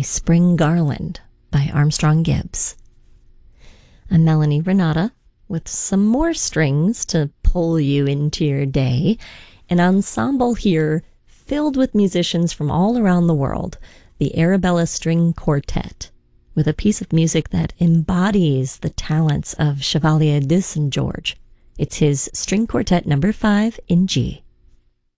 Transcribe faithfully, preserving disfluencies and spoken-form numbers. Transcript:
Spring Garland by Armstrong Gibbs. I'm Melanie Renata with some more strings to pull you into your day, an ensemble here filled with musicians from all around the world, the Arabella String Quartet, with a piece of music that embodies the talents of Chevalier de Saint George. It's his String Quartet number five in G.